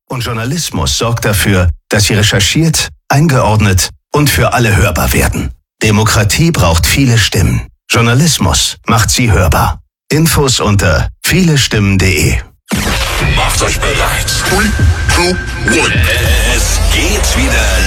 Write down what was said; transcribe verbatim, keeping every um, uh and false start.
Und Journalismus sorgt dafür, dass sie recherchiert, eingeordnet und für alle hörbar werden. Demokratie braucht viele Stimmen. Journalismus macht sie hörbar. Infos unter vielestimmen punkt de. Macht euch bereit. Three, two, one. Es geht wieder